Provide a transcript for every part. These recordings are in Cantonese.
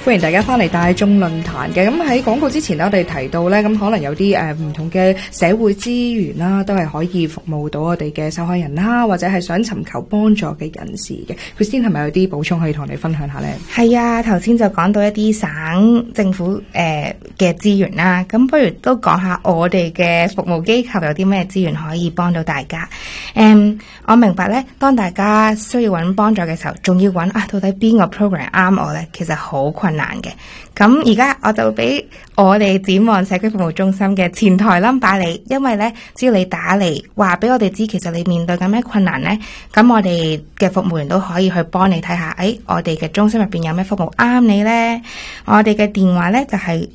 歡迎大家翻嚟大眾論壇嘅。咁喺廣告之前呢，我哋提到呢，咁可能有啲唔同嘅社會資源啦，都係可以服務到我哋嘅受害人啦，或者係想尋求幫助嘅人士嘅。Christine 係咪有啲補充可以同你分享下呢？ 係啊，頭先就講到一啲省政府嘅資源啦，咁不如都講下我哋嘅服務機構有啲咩資源可以幫到大家。我明白呢，當大家需要揾幫助嘅時候，仲要揾到底邊個 program 啱我呢？其實好困難嘅。咁而家我就俾我哋展望社區服務中心嘅前台 number 你，因為呢，只要你打嚟話俾我哋知，其實你面對緊咩困難呢，咁我哋嘅服務員都可以去幫你睇下，我哋嘅中心入邊有咩服務啱你呢？我哋嘅電話呢，就係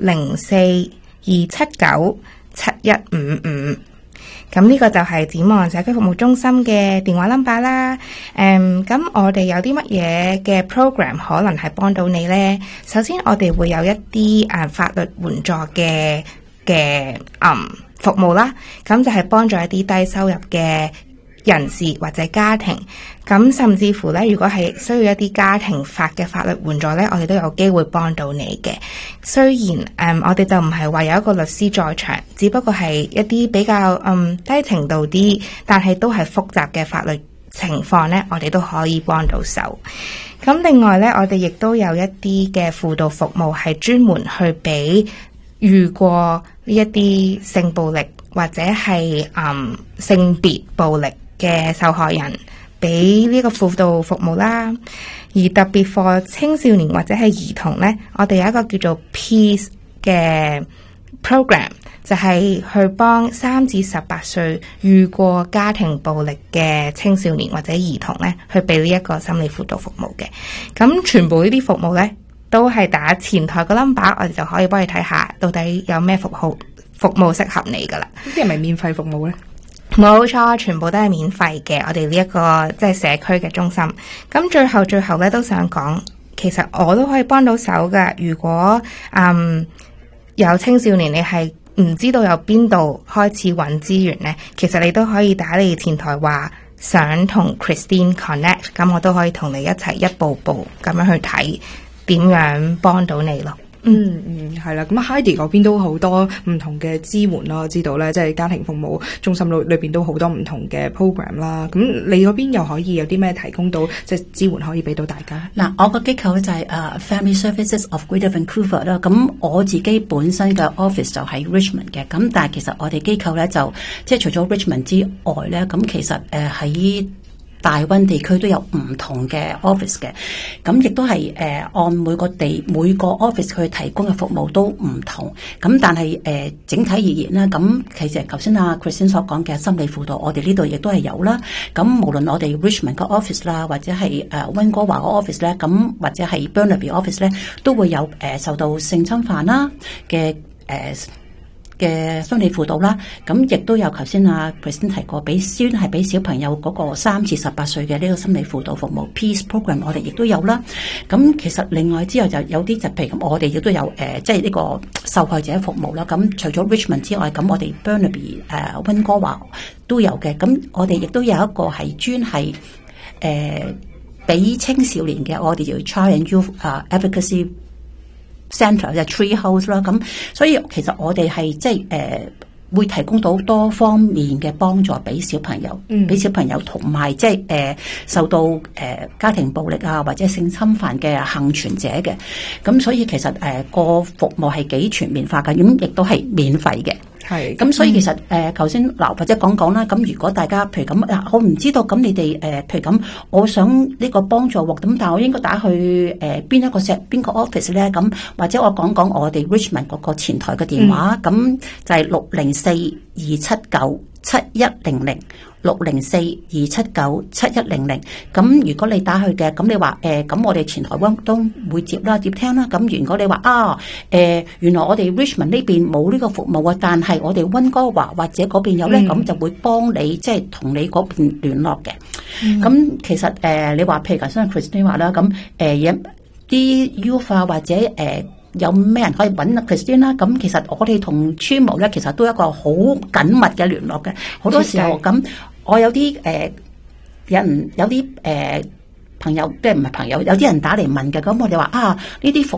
604-279-7155。咁呢個就係展望社區服務中心嘅電話 number 啦。咁我哋有啲乜嘢嘅 program 可能係幫到你呢？首先我哋會有一啲法律援助嘅服務啦。咁就係幫助一啲低收入嘅人士或者家庭，咁甚至乎咧，如果係需要一啲家庭法嘅法律援助咧，我哋都有機會幫到你嘅。雖然我哋就唔係話有一個律師在場，只不過係一啲比較低程度啲，但係都係複雜嘅法律情況咧，我哋都可以幫到手。咁另外咧，我哋亦都有一啲嘅輔導服務係專門去俾遇過呢一啲性暴力或者係性別暴力嘅受害人，俾呢個輔導服務啦。而特別 for 青少年或者係兒童呢，我哋有一個叫做 Peace 嘅 program， 就係去幫3至18歲遇過家庭暴力嘅青少年或者兒童呢，去俾呢一個心理輔導服務嘅。咁全部呢啲服務呢，都係打前台個 number， 我哋就可以幫你睇下到底有咩服務適合你噶啦。 呢啲係咪免費服務呢？ 冇錯，全部都係免費嘅。我哋呢一個即係社區嘅中心。咁最後咧都想講，其實我都可以幫到手噶。如果有青少年你係唔知道由邊度開始揾資源呢，其實你都可以打嚟前台話想同 Christine connect， 咁我都可以同你一齊一步步咁樣去睇點樣幫到你咯。 係啦，咁 Heidi 嗰邊都好多唔同嘅支援啦，我知道咧，即係家庭服務中心裏邊都好多唔同嘅 program 啦。咁你嗰邊又可以有啲咩提供到即係支援可以俾到大家？ 嗱，我個機構就係Family Services of Greater Vancouver 啦。咁我自己本身嘅 office 就喺 Richmond 嘅。咁但係其實我哋機構咧就即係除咗 Richmond 之外咧，咁其實喺大溫地區都有唔同嘅 office 嘅，咁亦都係按每個 office 佢提供嘅服務都唔同，咁但係整體而言啦，咁其實頭先阿 Christine 所講嘅心理輔導，我哋呢度亦都係有啦。咁無論我哋 Richmond 個 office 啦，或者係溫哥華個 office 咧，咁或者係 Burnaby office 咧，都會有受到性侵犯啦嘅心理輔導啦，咁亦都有頭先阿 Christine 提過，俾小朋友嗰個3至18歲嘅呢個心理輔導服務 Peace Program， 我哋亦都有啦。咁其實另外之後就有啲就譬如咁，我哋亦都有即係呢個受害者服務啦。咁除咗 Richmond 之外，咁我哋 Burnaby 溫哥華都有嘅。咁我哋亦都有一個係專係俾青少年嘅，我哋叫 Child and Youth Advocacy Centre 就 Tree House 啦，咁所以其實我哋係即係會提供到多方面嘅幫助俾小朋友，俾小朋友同埋即係受到家庭暴力啊或者性侵犯嘅幸存者嘅，咁所以其實個服務係幾全面化嘅，咁亦都係免費嘅。係，咁所以其實頭先嗱或者講啦，咁如果大家譬如咁我唔知道咁你哋譬如咁，我想呢個幫助喎，咁但係我應該打去邊個 office 咧？咁或者我講我哋 Richmond 嗰個前台嘅電話，咁就係604-279-7100。604-279-7100。咁如果你打去嘅，咁你話咁我哋前台都會接聽啦。咁如果你話原來我哋 Richmond 呢邊冇呢個服務啊，但係我哋溫哥華或者嗰邊有咧，咁就會幫你即係同你嗰邊聯絡嘅。咁其實你話譬如頭先 Christine 話啦，咁啲 youth 啊或者有咩人可以揾 Christine 啦？咁其實我哋同 Chimo 咧，其實都有一個好緊密嘅聯絡嘅。好多時候咁，我有啲有啲朋友，即係唔係朋友，有啲人打嚟問嘅。咁我哋話呢啲服